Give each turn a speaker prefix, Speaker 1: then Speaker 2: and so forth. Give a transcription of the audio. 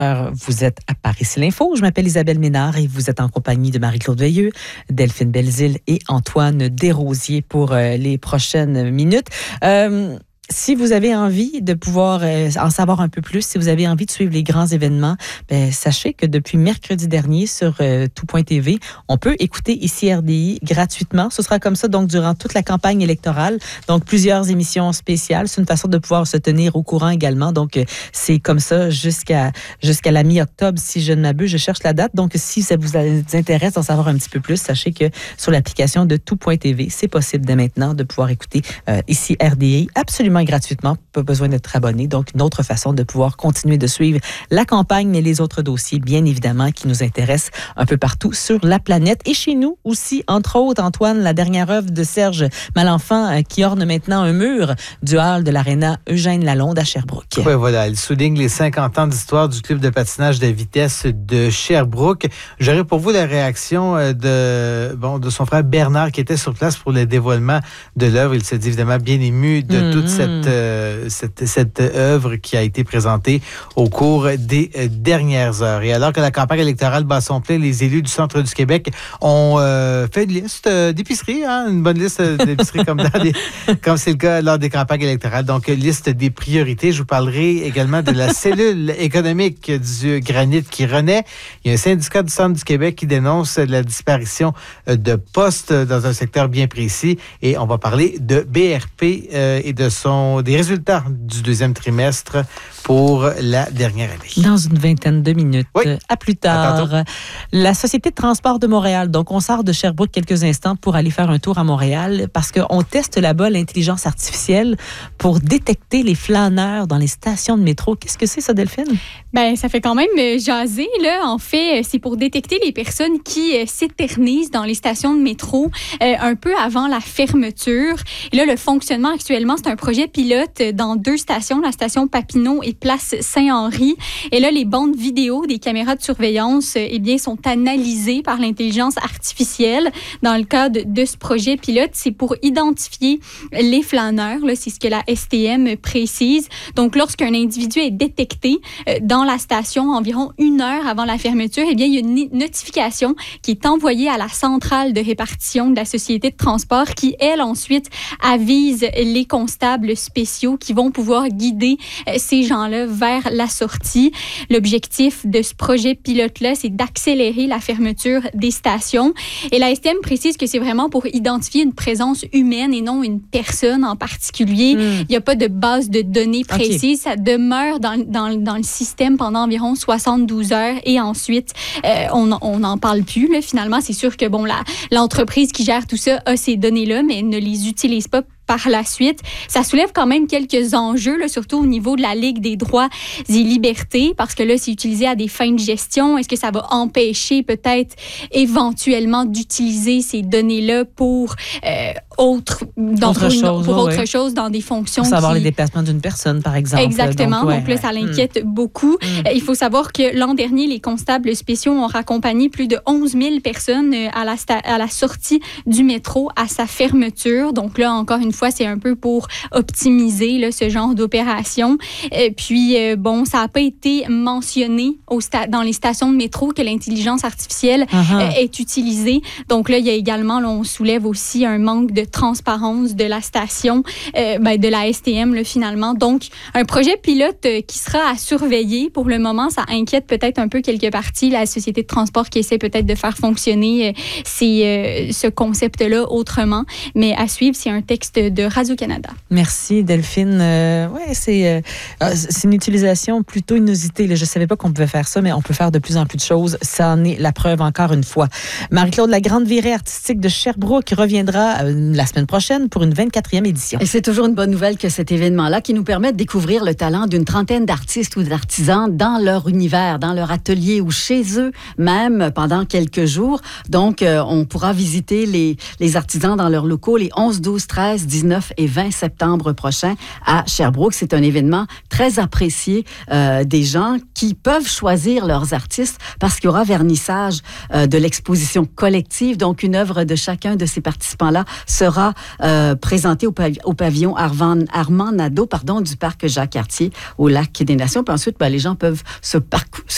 Speaker 1: Vous êtes à Paris, c'est l'info. Je m'appelle Isabelle Ménard et vous êtes en compagnie de Marie-Claude Veilleux, Delphine Belzile et Antoine Desrosiers pour les prochaines minutes. Si vous avez envie de pouvoir en savoir un peu plus, si vous avez envie de suivre les grands événements, sachez que depuis mercredi dernier sur tout.tv, on peut écouter ici RDI gratuitement. Ce sera comme ça donc durant toute la campagne électorale. Donc plusieurs émissions spéciales. C'est une façon de pouvoir se tenir au courant également. Donc c'est comme ça jusqu'à la mi-octobre, si je ne m'abuse. Je cherche la date. Donc si ça vous intéresse d'en savoir un petit peu plus, sachez que sur l'application de tout.tv, c'est possible dès maintenant de pouvoir écouter ici RDI absolument gratuitement, pas besoin d'être abonné. Donc, une autre façon de pouvoir continuer de suivre la campagne, mais les autres dossiers, bien évidemment, qui nous intéressent un peu partout sur la planète. Et chez nous aussi, entre autres, Antoine, la dernière œuvre de Serge Malenfant qui orne maintenant un mur du hall de l'aréna Eugène Lalonde à Sherbrooke.
Speaker 2: Oui, voilà. Elle souligne les 50 ans d'histoire du club de patinage de vitesse de Sherbrooke. J'aurais pour vous la réaction de son frère Bernard qui était sur place pour le dévoilement de l'œuvre. Il se dit évidemment bien ému de toute cette œuvre qui a été présentée au cours des dernières heures. Et alors que la campagne électorale bat son plein, les élus du centre du Québec ont fait une liste d'épiceries, une bonne liste d'épiceries comme c'est le cas lors des campagnes électorales. Donc, liste des priorités. Je vous parlerai également de la cellule économique du granit qui renaît. Il y a un syndicat du centre du Québec qui dénonce la disparition de postes dans un secteur bien précis. Et on va parler de BRP et des résultats du deuxième trimestre pour la dernière année.
Speaker 1: Dans une vingtaine de minutes.
Speaker 2: Oui.
Speaker 1: À plus tard. La Société de transport de Montréal. Donc, on sort de Sherbrooke quelques instants pour aller faire un tour à Montréal parce qu'on teste là-bas l'intelligence artificielle pour détecter les flâneurs dans les stations de métro. Qu'est-ce que c'est ça, Delphine?
Speaker 3: Ça fait quand même jaser, là. En fait, c'est pour détecter les personnes qui s'éternisent dans les stations de métro un peu avant la fermeture. Et là, le fonctionnement actuellement, c'est un projet pilote dans 2 stations, la station Papineau et Place Saint-Henri. Et là, les bandes vidéo des caméras de surveillance sont analysées par l'intelligence artificielle. Dans le cadre de ce projet pilote, c'est pour identifier les flâneurs. Là, c'est ce que la STM précise. Donc, lorsqu'un individu est détecté dans la station environ 1 heure avant la fermeture, il y a une notification qui est envoyée à la centrale de répartition de la Société de transport qui, elle, ensuite avise les constables spéciaux qui vont pouvoir guider ces gens-là vers la sortie. L'objectif de ce projet pilote-là, c'est d'accélérer la fermeture des stations. Et la STM précise que c'est vraiment pour identifier une présence humaine et non une personne en particulier. Il n'y a pas de base de données précise. Okay. Ça demeure dans le système pendant environ 72 heures et ensuite, on n'en parle plus. Là, finalement, c'est sûr que l'entreprise qui gère tout ça a ces données-là, mais ne les utilise pas par la suite. Ça soulève quand même quelques enjeux, là, surtout au niveau de la Ligue des droits et libertés, parce que là, c'est utilisé à des fins de gestion. Est-ce que ça va empêcher peut-être éventuellement d'utiliser ces données-là pour autre chose dans des fonctions?
Speaker 1: Pour savoir les déplacements d'une personne, par exemple.
Speaker 3: Exactement. Donc là, ça l'inquiète beaucoup. Il faut savoir que l'an dernier, les constables spéciaux ont raccompagné plus de 11 000 personnes à la sortie du métro à sa fermeture. Donc là, encore une fois, c'est un peu pour optimiser là, ce genre d'opération. Puis, ça n'a pas été mentionné dans les stations de métro que l'intelligence artificielle est utilisée. Donc là, il y a également, on soulève aussi un manque de transparence de la station, de la STM, là, finalement. Donc, un projet pilote qui sera à surveiller. Pour le moment, ça inquiète peut-être un peu quelque partie la société de transport qui essaie peut-être de faire fonctionner ce concept-là autrement. Mais à suivre, c'est un texte de Radio-Canada.
Speaker 1: Merci, Delphine. C'est une utilisation plutôt inusitée. Je ne savais pas qu'on pouvait faire ça, mais on peut faire de plus en plus de choses. Ça en est la preuve encore une fois. Marie-Claude, la grande virée artistique de Sherbrooke reviendra la semaine prochaine pour une 24e édition.
Speaker 4: Et c'est toujours une bonne nouvelle que cet événement-là qui nous permet de découvrir le talent d'une trentaine d'artistes ou d'artisans dans leur univers, dans leur atelier ou chez eux, même pendant quelques jours. Donc, on pourra visiter les artisans dans leurs locaux les 11, 12, 13, 19 et 20 septembre prochains à Sherbrooke. C'est un événement très apprécié des gens qui peuvent choisir leurs artistes parce qu'il y aura vernissage de l'exposition collective. Donc, une œuvre de chacun de ces participants-là sera présentée au pavillon Armand Nadeau du parc Jacques-Cartier au Lac des Nations. Puis ensuite, les gens peuvent se